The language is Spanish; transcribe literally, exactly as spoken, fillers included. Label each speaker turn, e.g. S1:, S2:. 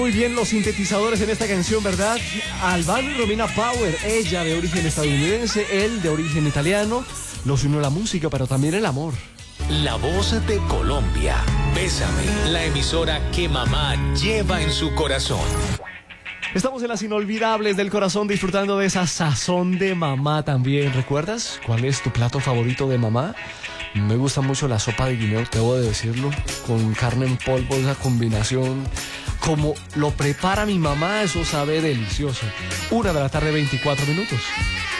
S1: Muy bien los sintetizadores en esta canción, ¿verdad? Albano y Romina Power, ella de origen estadounidense, él de origen italiano. Los unió la música, pero también el amor.
S2: La voz de Colombia. Bésame, la emisora que mamá lleva en su corazón.
S1: Estamos en las inolvidables del corazón disfrutando de esa sazón de mamá también. ¿Recuerdas cuál es tu plato favorito de mamá? Me gusta mucho la sopa de guineo, debo de decirlo, con carne en polvo, esa combinación. Como lo prepara mi mamá, eso sabe delicioso. Una de la tarde, veinticuatro minutos.